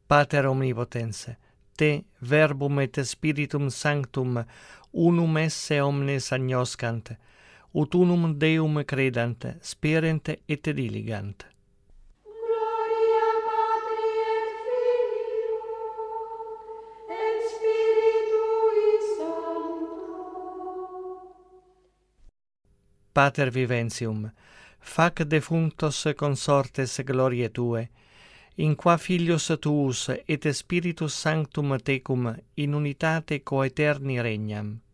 Pater omnipotens, te verbum et spiritum sanctum unum esse omnes agnoscant, ut unum Deum credant, sperent et diligant. Gloria Patri et Filio et Spiritui Sancto. Pater viventium, fac defunctos consortes gloriae Tue, in qua Filius Tuus et Spiritus Sanctum Tecum in unitate coeterni regnam,